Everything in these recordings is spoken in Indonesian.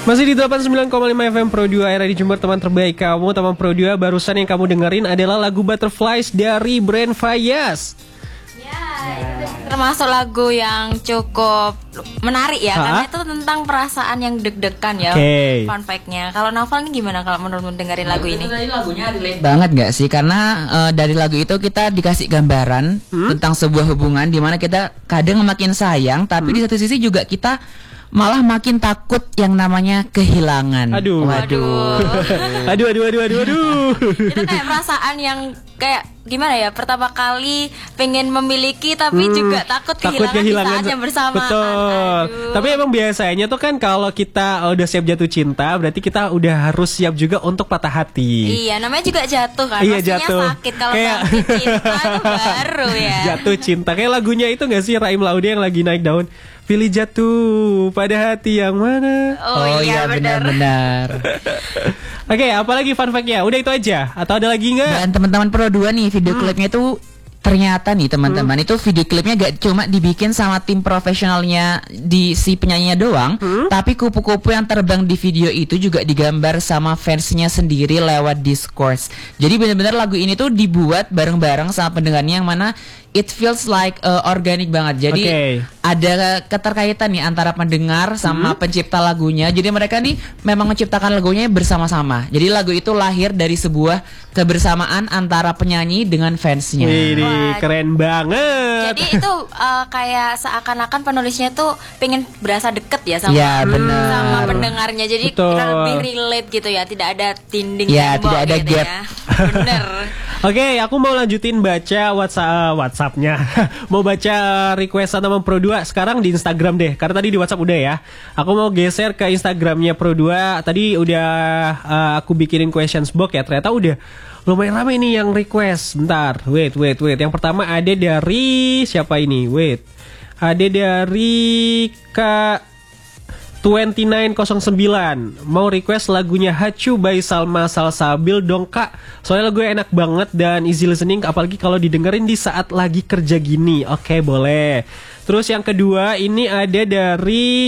Masih di 89,5 FM Pro 2 era di Jember, teman terbaik kamu. Teman Pro 2, barusan yang kamu dengerin adalah lagu Butterflies dari Brand Fayaz. Ya, itu termasuk lagu yang cukup menarik ya, karena itu tentang perasaan yang deg-degan ya. Fun fact-nya. Kalau Naufal ini gimana kalau menurut dengerin lagu ini? Lagunya relate banget gak sih? Karena dari lagu itu kita dikasih gambaran tentang sebuah hubungan di mana kita kadang makin sayang, tapi di satu sisi juga kita malah makin takut yang namanya kehilangan. Waduh. Aduh. Itu kayak perasaan yang kayak gimana ya? Pertama kali pengen memiliki tapi juga takut kehilangan di saat yang bersamaan. Betul. Tapi emang biasanya tuh kan kalau kita udah siap jatuh cinta, berarti kita udah harus siap juga untuk patah hati. Iya, namanya juga jatuh kan. Iya, pastinya jatuh. Sakit kalau jatuh cinta itu baru ya. Jatuh cinta. Kayak lagunya itu gak sih, Raim Laude yang lagi naik daun? Pilih jatuh pada hati yang mana? Oh iya, benar. Oke, apalagi fun fact-nya? Udah itu aja? Atau ada lagi nggak? Dan teman-teman Pro 2 nih, video klipnya itu ternyata nih teman-teman, itu video klipnya gak cuma dibikin sama tim profesionalnya di si penyanyinya doang, tapi kupu-kupu yang terbang di video itu juga digambar sama fansnya sendiri lewat Discourse. Jadi benar-benar lagu ini tuh dibuat bareng-bareng sama pendengarnya, yang mana it feels like organik banget. Jadi ada keterkaitan nih antara pendengar sama pencipta lagunya. Jadi mereka nih memang menciptakan lagunya bersama-sama. Jadi lagu itu lahir dari sebuah kebersamaan antara penyanyi dengan fansnya. Wih, keren banget. Jadi itu kayak seakan-akan penulisnya tuh pengen berasa deket ya sama sama pendengarnya. Jadi lebih relate gitu ya. Tidak ada dinding tembok tidak ada gitu gap. ya. Bener. Oke, aku mau lanjutin baca WhatsApp-nya. Mau baca requestan sama Pro 2 sekarang di Instagram deh. Karena tadi di WhatsApp udah ya. Aku mau geser ke Instagramnya Pro 2. Tadi udah aku bikinin questions box ya. Ternyata udah lumayan ramai nih yang request. Bentar, wait. Yang pertama ada dari siapa ini? Ada dari Kak 2909 mau request lagunya Hacu by Salma Salsabil dong Kak. Soalnya lagu enak banget dan easy listening, apalagi kalau didengerin di saat lagi kerja gini. Oke, boleh. Terus yang kedua ini ada dari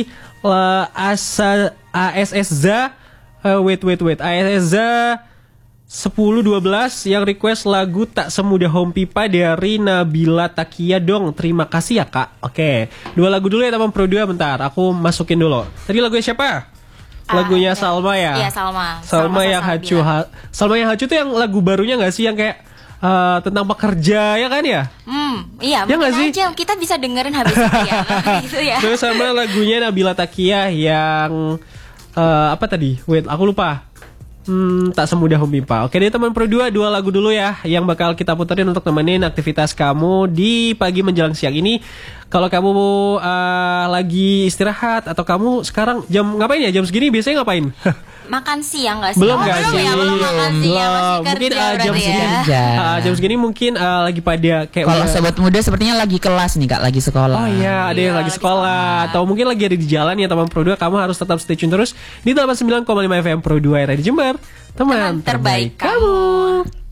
ASSza ASSza 1012 yang request lagu Tak Semudah Home Pipa dari Nabila Takia dong. Terima kasih ya Kak. Oke, 2 lagu dulu ya teman Pro 2. Bentar, aku masukin dulu. Tadi lagunya siapa? Lagunya Salma ya? Iya, Salma. Salma yang Hacu. Salma yang Hacu tuh yang lagu barunya gak sih? Yang kayak tentang pekerja ya kan ya? Iya, ya mungkin sih? aja kita bisa dengerin habis itu ya. Gitu ya. Terus sama lagunya Nabila Takia yang apa tadi? Wait, aku lupa. Tak Semudah Home Pipa. Oke deh teman Pro 2, 2 lagu dulu ya yang bakal kita puterin untuk nemenin aktivitas kamu di pagi menjelang siang ini. Kalau kamu lagi istirahat atau kamu sekarang ngapain ya? Jam segini biasanya ngapain? Makan siang gak sih? Belum gak sih? Ya, belum makan siang, masih mungkin kerja jam segini jam segini mungkin lagi pada kayak kalau sobat muda sepertinya lagi kelas nih Kak, lagi sekolah. Oh iya, ada yang lagi sekolah atau mungkin lagi ada di jalan ya teman Pro 2. Kamu harus tetap stay tune terus di 89,5 FM Pro 2 era di Jember, teman terbaik kamu.